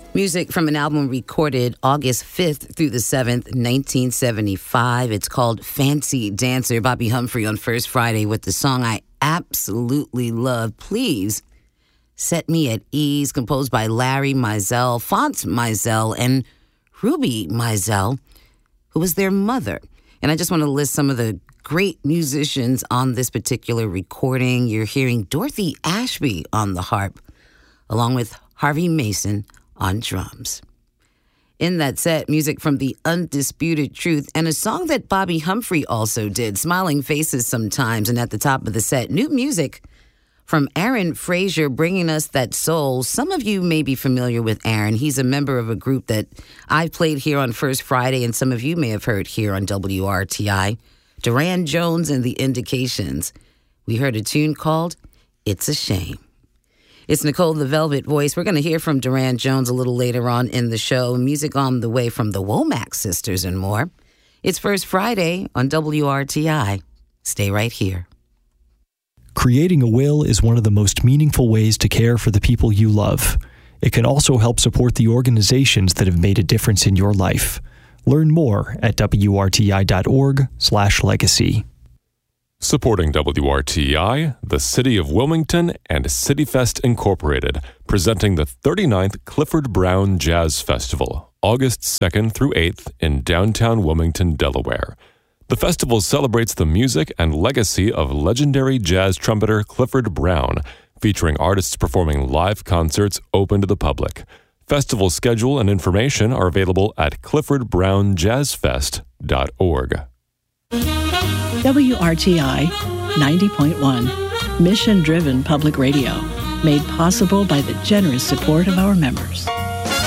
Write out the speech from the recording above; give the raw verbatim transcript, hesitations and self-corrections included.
Music from an album recorded August fifth through the seventh, nineteen seventy-five. It's called Fancy Dancer. Bobby Humphrey on First Friday with the song I absolutely love, Please Set Me at Ease, composed by Larry Mizell, Phonse Mizell, and Ruby Mizell, who was their mother. And I just want to list some of the great musicians on this particular recording. You're hearing Dorothy Ashby on the harp, along with Harvey Mason on drums. In that set, music from The Undisputed Truth and a song that Bobby Humphrey also did, Smiling Faces Sometimes. And at the top of the set, new music from Aaron Frazier, bringing us that soul. Some of you may be familiar with Aaron. He's a member of a group that I played here on First Friday, and some of you may have heard here on W R T I. Duran Jones and the Indications. We heard a tune called It's a Shame. It's Nicole the Velvet Voice. We're going to hear from Duran Jones a little later on in the show. Music on the way from the Womack Sisters and more. It's First Friday on W R T I. Stay right here. Creating a will is one of the most meaningful ways to care for the people you love. It can also help support the organizations that have made a difference in your life. Learn more at W R T I dot org slash legacy. Supporting W R T I, the City of Wilmington, and CityFest Incorporated, presenting the thirty-ninth Clifford Brown Jazz Festival, August second through eighth in downtown Wilmington, Delaware. The festival celebrates the music and legacy of legendary jazz trumpeter Clifford Brown, featuring artists performing live concerts open to the public. Festival schedule and information are available at clifford brown jazz fest dot org. W R T I ninety point one, mission-driven public radio, made possible by the generous support of our members.